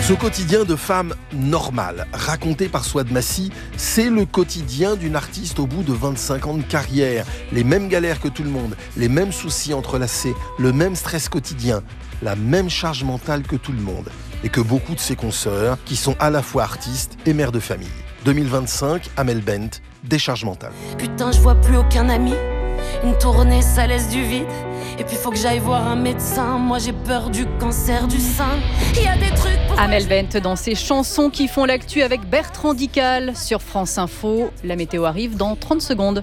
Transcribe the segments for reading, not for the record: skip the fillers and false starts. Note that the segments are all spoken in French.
Ce quotidien de femme normale, raconté par Souad Massi, c'est le quotidien d'une artiste au bout de 25 ans de carrière. Les mêmes galères que tout le monde, les mêmes soucis entrelacés, le même stress quotidien, la même charge mentale que tout le monde. Et que beaucoup de ses consoeurs, qui sont à la fois artistes et mères de famille. 2025, Amel Bent, décharge mentale. Putain, je vois plus aucun ami. Une tournée, ça laisse du vide. Et puis faut que j'aille voir un médecin. Moi j'ai peur du cancer du sein. Il y a des trucs pour Amel Bent dans ses chansons qui font l'actu avec Bertrand Dical sur France Info. La météo arrive dans 30 secondes.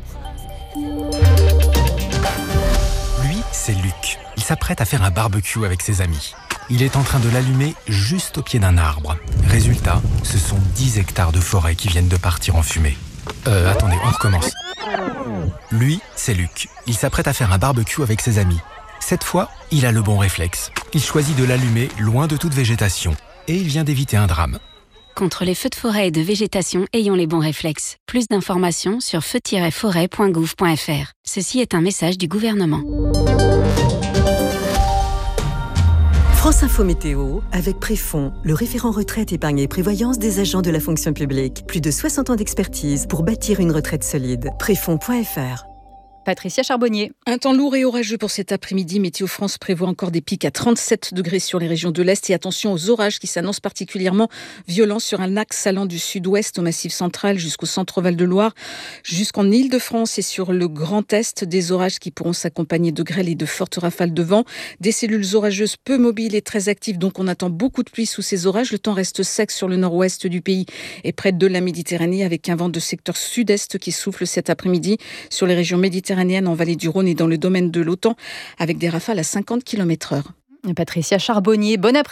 Lui, c'est Luc. Il s'apprête à faire un barbecue avec ses amis. Il est en train de l'allumer juste au pied d'un arbre. Résultat, ce sont 10 hectares de forêt qui viennent de partir en fumée. Attendez, on recommence. Lui, c'est Luc. Il s'apprête à faire un barbecue avec ses amis. Cette fois, il a le bon réflexe. Il choisit de l'allumer loin de toute végétation. Et il vient d'éviter un drame. Contre les feux de forêt et de végétation, ayons les bons réflexes. Plus d'informations sur feu-forêt.gouv.fr. Ceci est un message du gouvernement. France Info Météo, avec Préfond, le référent retraite, épargne et prévoyance des agents de la fonction publique. Plus de 60 ans d'expertise pour bâtir une retraite solide. Préfond.fr. Patricia Charbonnier. Un temps lourd et orageux pour cet après-midi. Météo France prévoit encore des pics à 37 degrés sur les régions de l'Est. Et attention aux orages qui s'annoncent particulièrement violents sur un axe allant du sud-ouest au Massif central jusqu'au centre Val-de-Loire, jusqu'en Île-de-France et sur le Grand Est. Des orages qui pourront s'accompagner de grêle et de fortes rafales de vent. Des cellules orageuses peu mobiles et très actives, donc on attend beaucoup de pluie sous ces orages. Le temps reste sec sur le nord-ouest du pays et près de la Méditerranée, avec un vent de secteur sud-est qui souffle cet après-midi sur les régions méditerranéennes, en vallée du Rhône et dans le domaine de l'Autan, avec des rafales à 50 km/h. Patricia Charbonnier, bon après-midi.